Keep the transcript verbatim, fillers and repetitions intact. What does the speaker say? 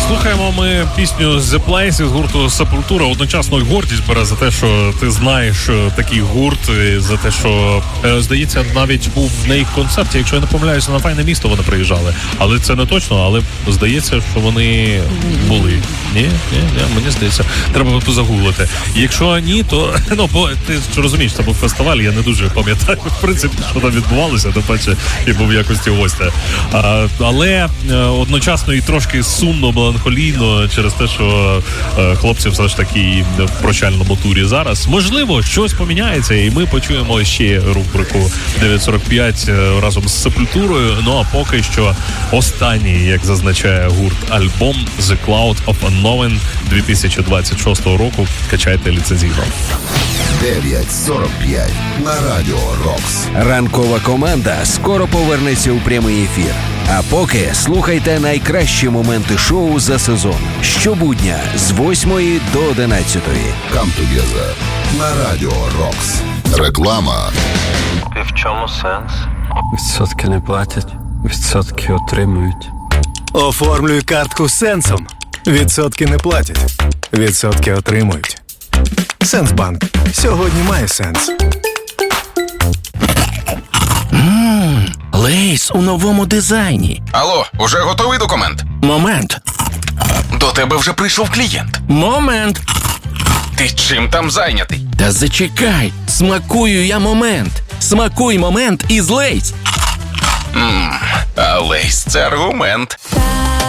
Слухаємо ми пісню The Place з гурту Сепультура. Одночасно й гордість бере за те, що ти знаєш такий гурт, і за те, що, здається, навіть був на їх концерті, якщо я не помиляюся, на Файне місто вони приїжджали. Але це не точно, але здається, що вони були. Ні, ні, ні, мені здається. Треба тут загуглити. Якщо ні, то, ну, бо ти ж розумієш, це був фестиваль, я не дуже пам'ятаю, в принципі, що там відбувалося, тим паче, я був в якості гостя. А, але одночасно і трошки сумно, меланхолійно через те, що е, хлопці все ж таки в прощальному турі зараз. Можливо, щось поміняється, і ми почуємо ще рубрику дев'ять сорок п'ять е, разом з Сепультурою. Ну, а поки що останній, як зазначає гурт, альбом The Cloud of Unknown дві тисячі двадцять шостого року. Качайте ліцензійно. дев'ять сорок п'ять на Радіо Рокс. Ранкова команда скоро повернеться у прямий ефір. А поки слухайте найкращі моменти шоу за сезон. Щобудня з восьмої до одинадцятої. Come together на Радіо Рокс. Реклама. І в чому сенс? Відсотки не платять, відсотки отримують. Оформлюй картку з Сенсом. Відсотки не платять, відсотки отримують. Сенсбанк. Сьогодні має сенс. Ммм, Лейс у новому дизайні. Алло, уже готовий документ? Момент. До тебе вже прийшов клієнт. Момент. Ти чим там зайнятий? Та зачекай, смакую я момент. Смакуй момент із Лейс. Ммм, а Лейс – це аргумент.